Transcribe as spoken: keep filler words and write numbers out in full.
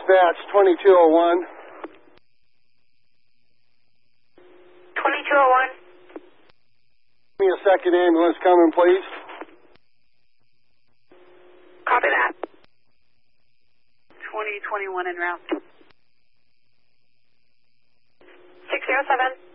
dispatch, twenty-two oh one. twenty-two oh one. Give me a second ambulance coming, please. Copy that. twenty twenty-one en route. six zero seven.